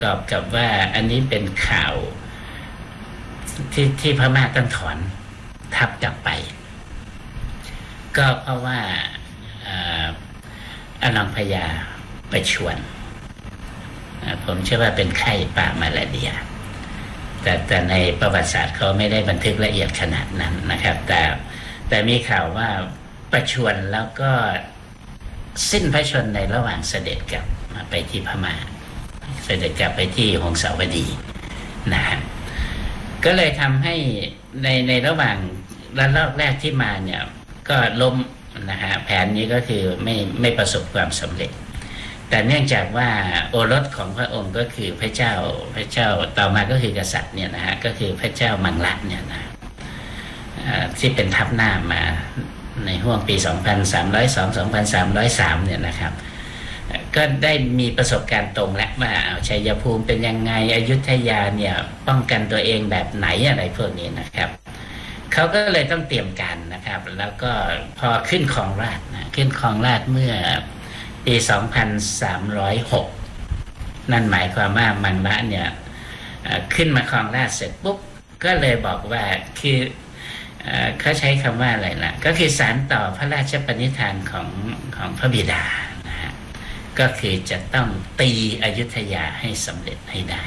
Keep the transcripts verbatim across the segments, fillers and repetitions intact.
กอบกับว่าอันนี้เป็นข่าวที่ที่พม่าต้องถอนทัพกลับไปก็เพราะว่าอนังพญาไปชวนผมเชื่อว่าเป็นไข้ป่ามาลาเรียแต่แต่ในประวัติศาสตร์เขาไม่ได้บันทึกละเอียดขนาดนั้นนะครับแต่แต่มีข่าวว่าประชวรแล้วก็สิ้นพระชนในระหว่างเสด็จกลับมาไปที่พม่าเสด็จกลับไปที่หงสาวดีนะฮะก็เลยทำให้ในในระหว่างระลอกแรกที่มาเนี่ยก็ล้มนะฮะแผนนี้ก็คือไม่ไม่ประสบความสำเร็จแต่เนื่องจากว่าโอรสของพระองค์ก็คือพระเจ้าพระเจ้าต่อมาก็คือกษัตริย์เนี่ยนะฮะก็คือพระเจ้ามังละเนี่ยนะที่เป็นทัพหน้ามาในห่วงปีสองพันสามร้อยสอง สองพันสามร้อยสามเนี่ยนะครับก็ได้มีประสบการณ์ตรงแล้วว่าชัยภูมิเป็นยังไงอยุธยาเนี่ยป้องกันตัวเองแบบไหนอะไรพวกนี้นะครับเขาก็เลยต้องเตรียมการนะครับแล้วก็พอขึ้นครองราชย์นะขึ้นครองราชย์เมื่อปีสองพันสามร้อยหกนั่นหมายความว่ามังละเนี่ยขึ้นมาครองราชย์เสร็จปุ๊บก็เลยบอกว่าคือเขาใช้คำว่าอะไรล่ะก็คือสานต่อพระราชปณิธานของของพระบิดานะฮะก็คือจะต้องตีอยุธยาให้สำเร็จให้ได้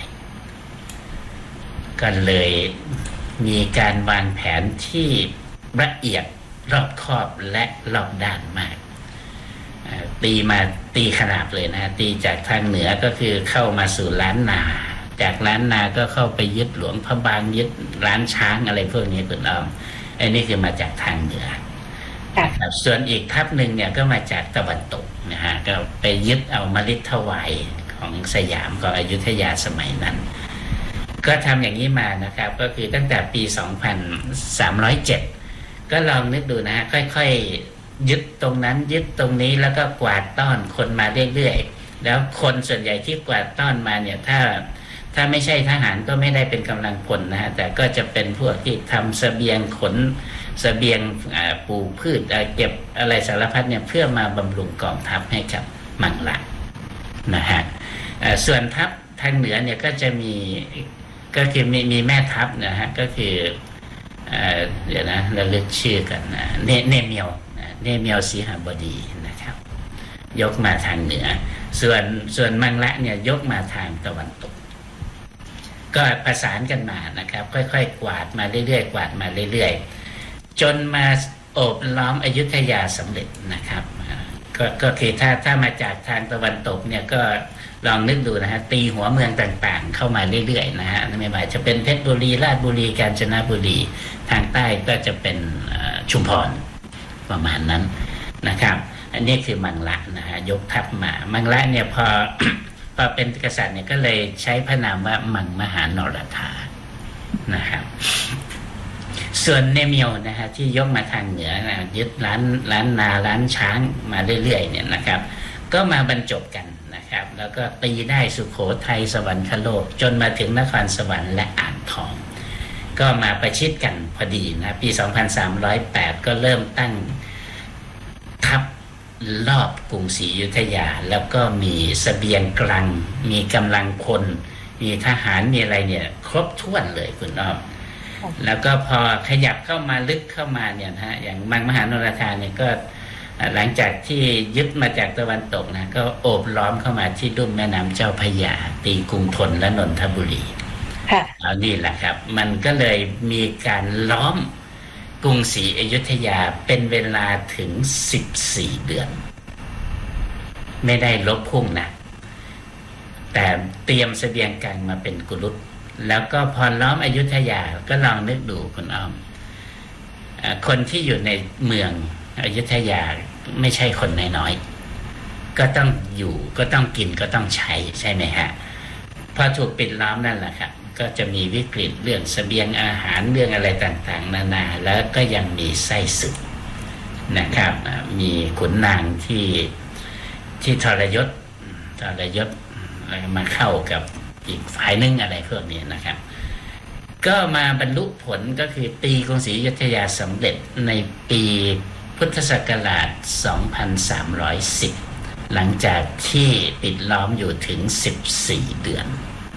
ก็เลยมีการวางแผนที่ละเอียดรอบคอบและรอบด้านมากตีมาตีขนาดเลยนะตีจากทางเหนือก็คือเข้ามาสู่ล้านนาจากล้านนาก็เข้าไปยึดหลวงพระบางยึดร้านช้างอะไรพวกนี้คุณอ้อมไอ้นี่คือมาจากทางเหนือส่วนอีกทัพหนึ่งเนี่ยก็มาจากตะวันตกนะฮะก็ไปยึดเอามฤทวายของสยามของอยุธยาสมัยนั้นก็ทำอย่างนี้มานะครับก็คือตั้งแต่ปีสองพันสามร้อยเจ็ดก็ลองนึกดูนะฮะค่อยๆยึดตรงนั้นยึดตรงนี้แล้วก็กวาดต้อนคนมาเรื่อยๆแล้วคนส่วนใหญ่ที่กวาดต้อนมาเนี่ยถ้าถ้าไม่ใช่ทหารก็ไม่ได้เป็นกำลังพลนะฮะแต่ก็จะเป็นพวกที่ทำเสบียงขนเสบียงปลูกพืชเก็บอะไรสารพัดเนี่ยเพื่อมาบำรุงกองทัพให้กับมังละนะฮะส่วนทัพทางเหนือเนี่ยก็จะมีก็คือมีมีแม่ทัพนะฮะก็คือเดี๋ยวนะเราเลือกชื่อกันนะเนเนเมียวเนเมียวสีหบดีนะครับยกมาทางเหนือส่วนส่วนมังละเนี่ยยกมาทางตะวันตกก็ประสานกันมานะครับค่อยๆกวาดมาเรื่อยๆกวาดมาเรื่อยๆจนมาโอบล้อมอยุธยาสำเร็จนะครับก็ก็คือถ้าถ้ามาจากทางตะวันตกเนี่ยก็ลองนึกดูนะฮะตีหัวเมืองต่างๆเข้ามาเรื่อยๆนะฮะไม่ว่าจะเป็นเพชรบุรีราชบุรีกาญจนบุรีทางใต้ก็จะเป็นชุมพรประมาณนั้นนะครับอันนี้คือมังละนะฮะยกทัพมามังละเนี่ยพอพอเป็นกษัตริย์เนี่ยก็เลยใช้พระนามว่ามังมหานรธานะครับส่วนเนเมียวนะฮะที่ยกมาทางเหนือนะยึดร้านร้านนาร้านช้างมาเรื่อยๆเนี่ยนะครับก็มาบรรจบกันนะครับแล้วก็ตีได้สุโขทัยสวรรคโลกจนมาถึงนครสวรรค์และอ่างทองก็มาประชิดกันพอดีนะปีสองพันสามร้อยแปดก็เริ่มตั้งทัพรอบกรุงศรีอยุธยาแล้วก็มีเสบียงกลังมีกำลังพลมีทหารมีอะไรเนี่ยครบถ้วนเลยคุณอ้อมแล้วก็พอขยับเข้ามาลึกเข้ามาเนี่ยนะฮะอย่างมังมหานรธาเนี่ยก็หลังจากที่ยึดมาจากตะวันตกนะก็โอบล้อมเข้ามาที่ลุ่มแม่น้ำเจ้าพระยาตีกรุงธนและนนทบุรีเอานี่แหละครับมันก็เลยมีการล้อมกรุงศรีอยุธยาเป็นเวลาถึงสิบสี่เดือนไม่ได้ลบพุ่งนะแต่เตรียมเสบียงกลางมาเป็นกุลุตแล้วก็พอล้อมอยุธยาก็ลองนึกดูคุณอ้อมคนที่อยู่ในเมืองอยุธยาไม่ใช่คนน้อยๆก็ต้องอยู่ก็ต้องกินก็ต้องใช้ใช่ไหมฮะพอถูกปิดล้อมนั่นแหละครับก็จะมีวิกฤตเรื่องเสบียงอาหารเรื่องอะไรต่างๆนานาแล้วก็ยังมีไส้ศึกนะครับมีขุนนางที่ที่ทรยศทรยศมาเข้ากับอีกฝ่ายนึงอะไรพวกนี้นะครับก็มาบรรลุผลก็คือตีกรุงศรีอยุธยาสำเร็จในปีพุทธศักราชสองพันสามร้อยสิบหลังจากที่ปิดล้อมอยู่ถึงสิบสี่เดือน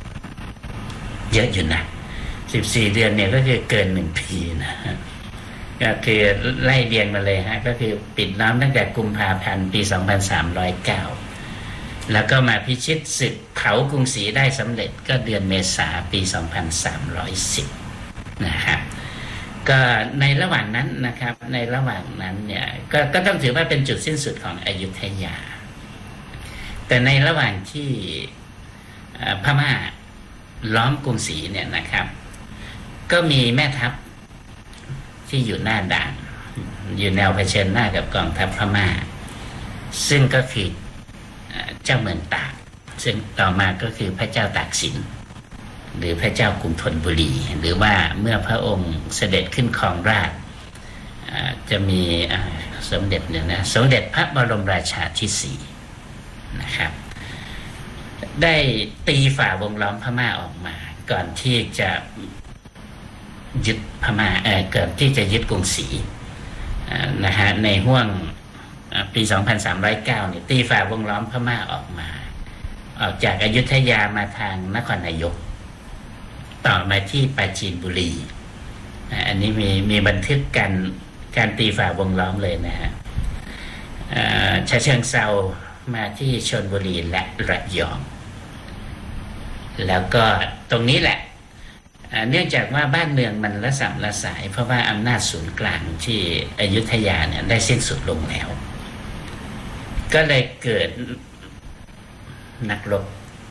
เยอะอยู่นะสิบสี่เดือนเนี่ยก็คือเกินหนึ่งปีนะก็คือไล่เรียงมาเลยฮะก็คือปิดล้อมตั้งแต่กุมภาพันธ์ปีสองพันสามร้อยเก้าแล้วก็มาพิชิตศึกเผากรุงศรีได้สำเร็จก็เดือนเมษาปีสองพันสามร้อยสิบนะครับก็ในระหว่างนั้นนะครับในระหว่างนั้นเนี่ยก็ก็ต้องถือว่าเป็นจุดสิ้นสุดของอยุธยาแต่ในระหว่างที่พม่าล้อมกรุงศรีเนี่ยนะครับก็มีแม่ทัพที่อยู่หน้าด่านอยู่แนวเผชิญหน้ากับกองทัพพม่าซึ่งก็คือเจ้าเมืองตากซึ่งต่อมาก็คือพระเจ้าตากสินหรือพระเจ้ากรุงธนบุรีหรือว่าเมื่อพระองค์เสด็จขึ้นครองราชย์จะมีสมเด็จเนี่ยนะสมเด็จพระบรมราชาที่สี่นะครับได้ตีฝ่าวงล้อมพม่าออกมาก่อนที่จะยึดพม่าเอ่อก่อนที่จะยึดกรุงศรีนะฮะในห้วงปีสองพันสามร้อยเก้าเนี่ยตีฝ่าวงล้อมพม่าออกมาออกจากอยุธยามาทางนครนายกต่อมาที่ปราจีนบุรีอันนี้มีมีบันทึกการการตีฝ่าวงล้อมเลยนะฮะฉะเชิงเทรามาที่ชลบุรีและระยองแล้วก็ตรงนี้แหละเนื่องจากว่าบ้านเมืองมันละสัมละสายเพราะว่าอำนาจศูนย์กลางที่อยุธยาเนี่ยได้สิ้นสุดลงแล้วก็เลยเกิดนักรบ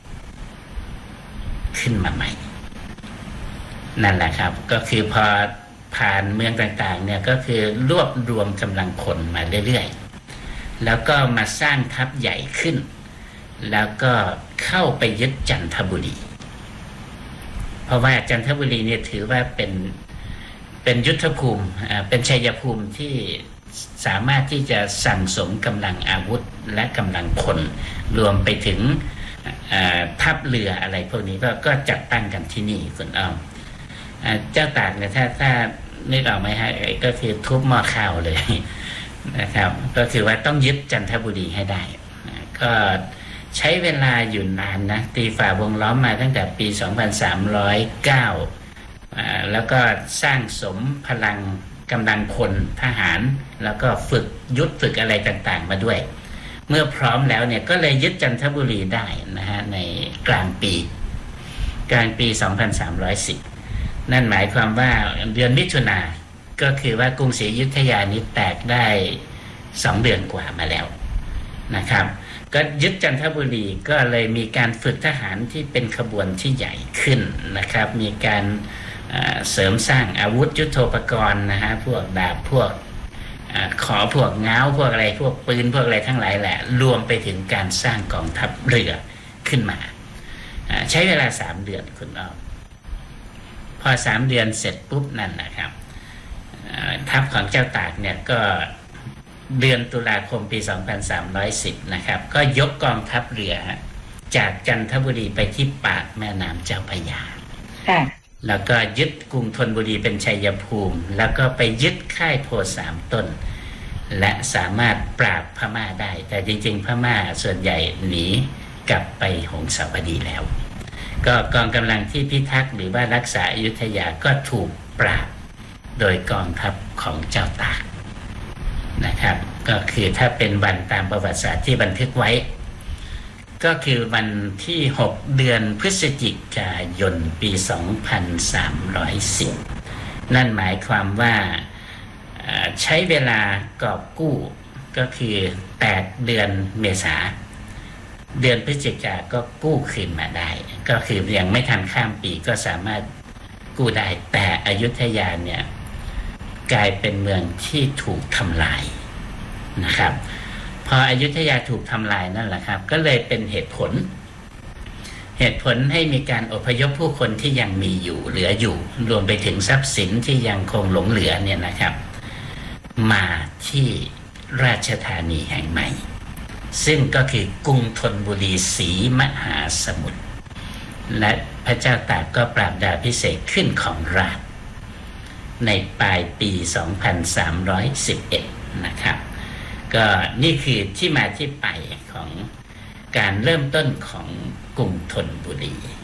ขึ้นมาใหม่นั่นแหละครับก็คือพอผ่านเมืองต่างๆเนี่ยก็คือรวบรวมกำลังพลมาเรื่อยๆแล้วก็มาสร้างทัพใหญ่ขึ้นแล้วก็เข้าไปยึดจันทบุรีเพราะว่าจันทบุรีเนี่ยถือว่าเป็นเป็นยุทธภูมิเป็นชัยภูมิที่สามารถที่จะสั่งสมกำลังอาวุธและกำลังพลรวมไปถึงทัพเรืออะไรพวกนี้ก็ก็จัดตั้งกันที่นี่คุณอ้อมเจ้าตากเนี่ยถ้าถ้านึกออกไหมฮะก็คือทุบหม้อข้าวเลยนะครับก็คือว่าต้องยึดจันทบุรีให้ได้ก็ใช้เวลาอยู่นานนะตีฝ่าวงล้อมมาตั้งแต่ปีสองพันสามร้อยเก้าอ่าแล้วก็สร้างสมพลังกำลังพลทหารแล้วก็ฝึกยุทธฝึกอะไรต่างๆมาด้วยเมื่อพร้อมแล้วเนี่ยก็เลยยึดจันทบุรีได้นะฮะในกลางปีกลางปีสองพันสามร้อยสิบนั่นหมายความว่าเดือนมิถุนาก็คือว่ากรุงศรีอยุธยานี้แตกได้สองเดือนกว่ามาแล้วนะครับก็ยึดจันทบุรีก็เลยมีการฝึกทหารที่เป็นขบวนที่ใหญ่ขึ้นนะครับมีการเสริมสร้างอาวุธยุทโธปกรณ์นะฮะพวกดาบพวกขอพวกง้าวพวกอะไรพวกปืนพวกอะไรทั้งหลายแหละรวมไปถึงการสร้างกองทัพเรือขึ้นมาใช้เวลาสามเดือนคุณอ้อมพอสามเดือนเสร็จปุ๊บนั่นนะครับทัพของเจ้าตากเนี่ยก็เดือนตุลาคมปีสองพันสามร้อยสิบนะครับก็ยกกองทัพเรือจากจันทบุรีไปที่ปากแม่น้ำเจ้าพระยาแล้วก็ยึดกรุงธนบุรีเป็นชัยภูมิแล้วก็ไปยึดค่ายโพสามต้นและสามารถปราบพม่าได้แต่จริงๆพม่าส่วนใหญ่หนีกลับไปหงสาวดีแล้วก็กองกำลังที่พิทักษ์หรือว่ารักษาอยุธยาก็ถูกปราบโดยกองทัพของเจ้าตากนะครับก็คือถ้าเป็นวันตามประวัติศาสตร์ที่บันทึกไว้ก็คือวันที่หกเดือนพฤศจิกายนปีสองพันสามร้อยสิบนั่นหมายความว่าใช้เวลากอบกู้ก็คือแปดเดือนเมษาเดือนพฤศจิกาก็กู้คืนมาได้ก็คือยังไม่ทันข้ามปีก็สามารถกู้ได้แต่อยุธยาเนี่ยกลายเป็นเมืองที่ถูกทำลายนะครับพออยุธยาถูกทำลายนั่นแหละครับก็เลยเป็นเหตุผลเหตุผลให้มีการอพยพผู้คนที่ยังมีอยู่เหลืออยู่รวมไปถึงทรัพย์สินที่ยังคงหลงเหลือเนี่ยนะครับมาที่ราชธานีแห่งใหม่ซึ่งก็คือกรุงธนบุรีศรีมหาสมุทรและพระเจ้าตากก็ปราบดาพิเศษขึ้นของราชในปลายปีสองพันสามร้อยสิบเอ็ดนะครับก็นี่คือที่มาที่ไปของการเริ่มต้นของกรุงธนบุรี